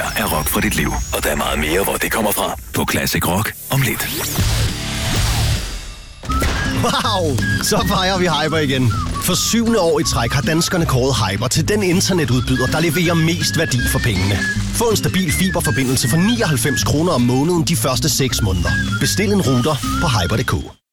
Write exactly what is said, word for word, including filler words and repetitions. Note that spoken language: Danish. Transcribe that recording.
er rock for dit liv. Og der er meget mere, hvor det kommer fra på Classic Rock om lidt. Wow! Så fejrer vi Hyper igen. For syvende år i træk har danskerne kåret Hyper til den internetudbyder, der leverer mest værdi for pengene. Få en stabil fiberforbindelse for nioghalvfems kroner om måneden de første seks måneder. Bestil en router på hyper punktum d k.